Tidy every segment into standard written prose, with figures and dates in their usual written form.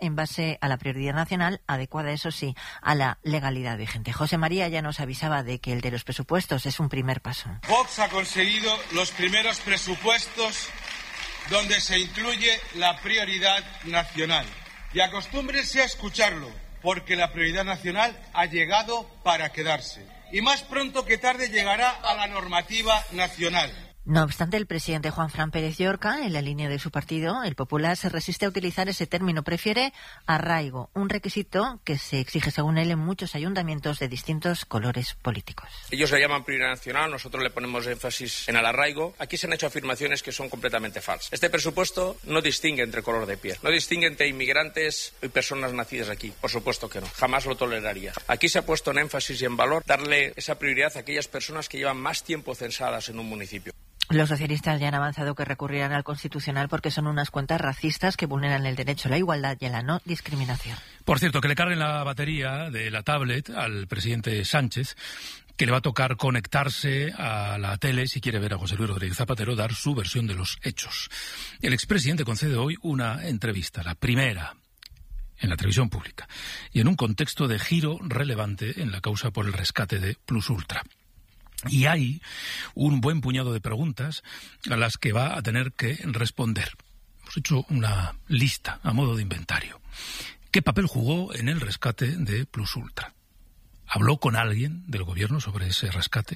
en base a la prioridad nacional, adecuada, eso sí, a la legalidad vigente. José María ya nos avisaba de que el de los presupuestos es un primer paso. Vox ha conseguido los primeros presupuestos donde se incluye la prioridad nacional. Y acostúmbrense a escucharlo, porque la prioridad nacional ha llegado para quedarse. Y más pronto que tarde llegará a la normativa nacional. No obstante, el presidente Juanfran Pérez Llorca, en la línea de su partido, el Popular, se resiste a utilizar ese término. Prefiere arraigo, un requisito que se exige, según él, en muchos ayuntamientos de distintos colores políticos. Ellos le llaman prioridad nacional, nosotros le ponemos énfasis en el arraigo. Aquí se han hecho afirmaciones que son completamente falsas. Este presupuesto no distingue entre color de piel, no distingue entre inmigrantes y personas nacidas aquí. Por supuesto que no, jamás lo toleraría. Aquí se ha puesto en énfasis y en valor darle esa prioridad a aquellas personas que llevan más tiempo censadas en un municipio. Los socialistas ya han avanzado que recurrirán al Constitucional porque son unas cuentas racistas que vulneran el derecho a la igualdad y a la no discriminación. Por cierto, que le carguen la batería de la tablet al presidente Sánchez, que le va a tocar conectarse a la tele si quiere ver a José Luis Rodríguez Zapatero dar su versión de los hechos. El expresidente concede hoy una entrevista, la primera en la televisión pública, y en un contexto de giro relevante en la causa por el rescate de Plus Ultra. Y hay un buen puñado de preguntas a las que va a tener que responder. Hemos hecho una lista a modo de inventario. ¿Qué papel jugó en el rescate de Plus Ultra? ¿Habló con alguien del gobierno sobre ese rescate?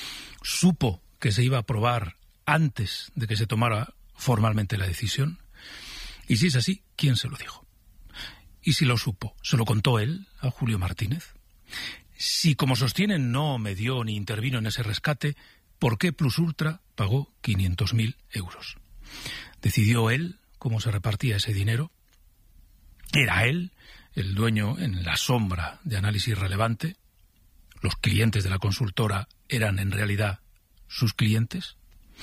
¿Supo que se iba a aprobar antes de que se tomara formalmente la decisión? Y si es así, ¿quién se lo dijo? Y si lo supo, ¿se lo contó él a Julio Martínez? Si, como sostienen, no medió ni intervino en ese rescate, ¿por qué Plus Ultra pagó 500.000 euros? ¿Decidió él cómo se repartía ese dinero? ¿Era él el dueño en la sombra de Análisis Relevante? ¿Los clientes de la consultora eran en realidad sus clientes?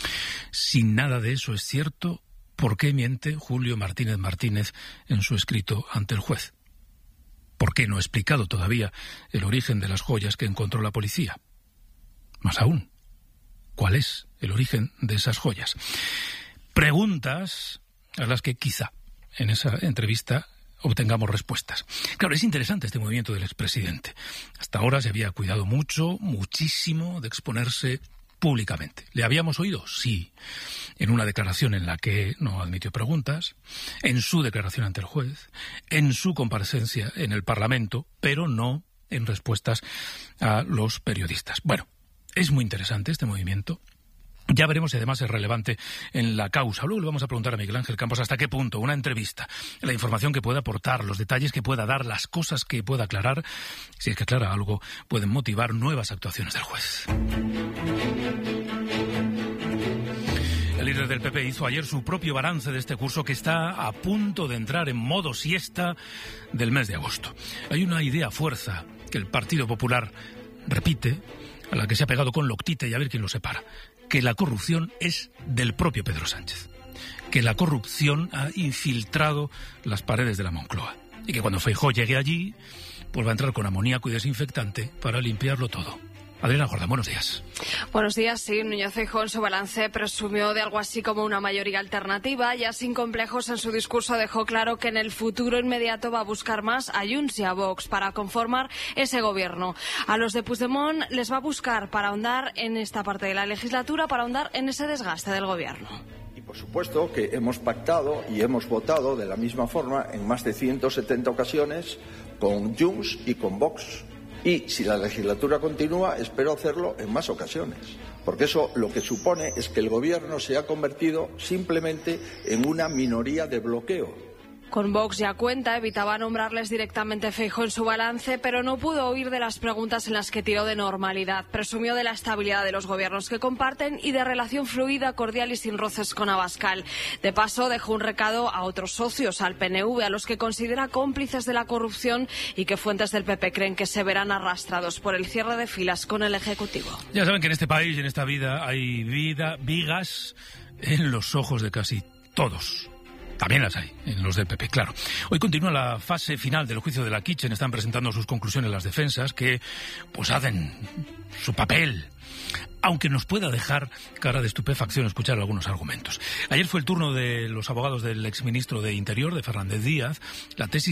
Si nada de eso es cierto, ¿por qué miente Julio Martínez Martínez en su escrito ante el juez? ¿Por qué no ha explicado todavía el origen de las joyas que encontró la policía? Más aún, ¿cuál es el origen de esas joyas? Preguntas a las que quizá en esa entrevista obtengamos respuestas. Claro, es interesante este movimiento del expresidente. Hasta ahora se había cuidado muchísimo de exponerse públicamente. ¿Le habíamos oído? Sí. En una declaración en la que no admitió preguntas, en su declaración ante el juez, en su comparecencia en el Parlamento, pero no en respuestas a los periodistas. Bueno, es muy interesante este movimiento. Ya veremos si además es relevante en la causa. Luego le vamos a preguntar a Miguel Ángel Campos hasta qué punto una entrevista, la información que pueda aportar, los detalles que pueda dar, las cosas que pueda aclarar, si es que aclara algo, pueden motivar nuevas actuaciones del juez. El líder del PP hizo ayer su propio balance de este curso que está a punto de entrar en modo siesta del mes de agosto. Hay una idea fuerza que el Partido Popular repite, a la que se ha pegado con loctite y a ver quién lo separa, que la corrupción es del propio Pedro Sánchez, que la corrupción ha infiltrado las paredes de la Moncloa y que cuando Feijóo llegue allí, pues va a entrar con amoníaco y desinfectante para limpiarlo todo. Adriana Jordán, buenos días. Buenos días, sí. Núñez Feijóo en su balance presumió de algo así como una mayoría alternativa. Ya sin complejos en su discurso dejó claro que en el futuro inmediato va a buscar más a Junts y a Vox para conformar ese gobierno. A los de Puigdemont les va a buscar para ahondar en esta parte de la legislatura, para ahondar en ese desgaste del gobierno. Y por supuesto que hemos pactado y hemos votado de la misma forma en más de 170 ocasiones con Junts y con Vox. Y si la legislatura continúa, espero hacerlo en más ocasiones. Porque eso lo que supone es que el gobierno se ha convertido simplemente en una minoría de bloqueo. Con Vox ya cuenta, evitaba nombrarles directamente Feijóo en su balance, pero no pudo huir de las preguntas en las que tiró de normalidad. Presumió de la estabilidad de los gobiernos que comparten y de relación fluida, cordial y sin roces con Abascal. De paso, dejó un recado a otros socios, al PNV, a los que considera cómplices de la corrupción y que fuentes del PP creen que se verán arrastrados por el cierre de filas con el Ejecutivo. Ya saben que en este país y en esta vida hay vigas en los ojos de casi todos. También las hay en los del PP, claro. Hoy continúa la fase final del juicio de la Kitchen. Están presentando sus conclusiones las defensas que pues hacen su papel, aunque nos pueda dejar cara de estupefacción escuchar algunos argumentos. Ayer fue el turno de los abogados del exministro de Interior, de Fernández Díaz. La tesis